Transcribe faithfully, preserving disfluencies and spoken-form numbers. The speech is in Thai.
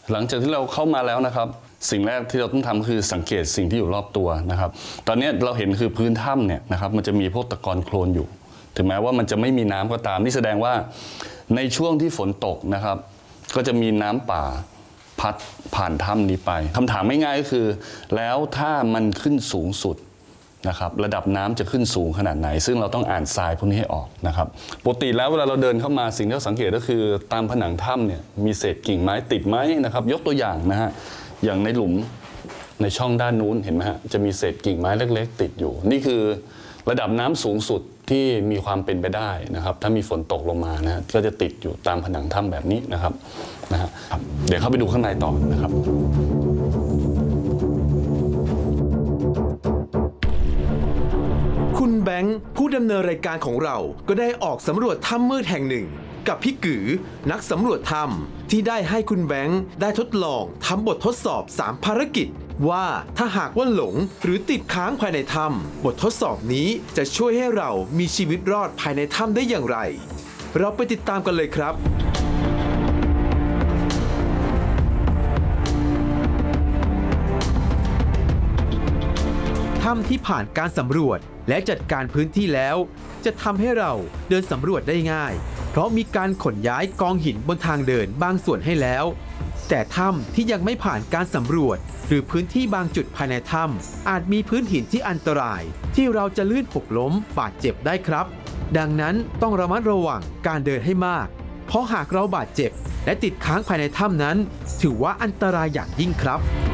หลังจากที่เราเข้ามาแล้วนะครับสิ่งแรกที่เราต้องทำคือสังเกตสิ่งที่อยู่รอบตัวนะครับตอนนี้เราเห็นคือพื้นถ้ำเนี่ยนะครับมันจะมีพวกตะกอนโคลนอยู่ถึงแม้ว่ามันจะไม่มีน้ำก็ตามนี่แสดงว่าในช่วงที่ฝนตกนะครับก็จะมีน้ำป่าพัดผ่านถ้ำนี้ไปคำถามง่ายๆก็คือแล้วถ้ามันขึ้นสูงสุดนะครับระดับน้ำจะขึ้นสูงขนาดไหนซึ่งเราต้องอ่านทรายพวกนี้ให้ออกนะครับปกติแล้วเวลาเราเดินเข้ามาสิ่งที่เราสังเกตก็คือตามผนังถ้ำเนี่ยมีเศษกิ่งไม้ติดไหมนะครับยกตัวอย่างนะฮะอย่างในหลุมในช่องด้านนู้นเห็นไหมฮะจะมีเศษกิ่งไม้เล็กๆติดอยู่นี่คือระดับน้ำสูงสุดที่มีความเป็นไปได้นะครับถ้ามีฝนตกลงมานะก็จะติดอยู่ตามผนังถ้ำแบบนี้นะครับนะฮะเดี๋ยวเข้าไปดูข้างในต่อนะครับคุณแบงค์ผู้ดำเนินรายการของเราก็ได้ออกสำรวจถ้ำมืดแห่งหนึ่งกับพี่กือนักสำรวจถ้ำที่ได้ให้คุณแบงค์ได้ทดลองทำบททดสอบสามภารกิจว่าถ้าหากว่าหลงหรือติดค้างภายในถ้ำบททดสอบนี้จะช่วยให้เรามีชีวิตรอดภายในถ้ำได้อย่างไรเราไปติดตามกันเลยครับถ้ำที่ผ่านการสำรวจและจัดการพื้นที่แล้วจะทำให้เราเดินสำรวจได้ง่ายเพราะมีการขนย้ายกองหินบนทางเดินบางส่วนให้แล้วแต่ถ้ำที่ยังไม่ผ่านการสำรวจหรือพื้นที่บางจุดภายในถ้ำอาจมีพื้นหินที่อันตรายที่เราจะลื่นหกล้มบาดเจ็บได้ครับดังนั้นต้องระมัดระวังการเดินให้มากเพราะหากเราบาดเจ็บและติดค้างภายในถ้ำนั้นถือว่าอันตรายอย่างยิ่งครับ